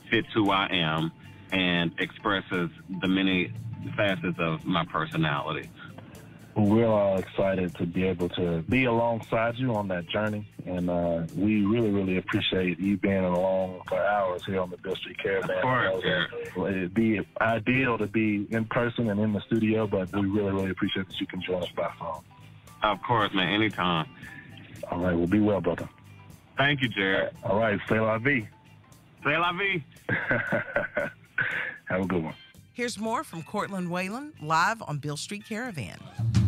fits who I am and expresses the many facets of my personality. We're all excited to be able to be alongside you on that journey, and we really, really appreciate you being along for hours here on the Beale Street Caravan. Of course, it'd be ideal to be in person and in the studio, but we really, really appreciate that you can join us by phone. Of course, man, anytime. All right, well, be well, brother. Thank you, Jared. All right, c'est la vie. C'est la vie. Have a good one. Here's more from Courtland Whalen live on Beale Street Caravan.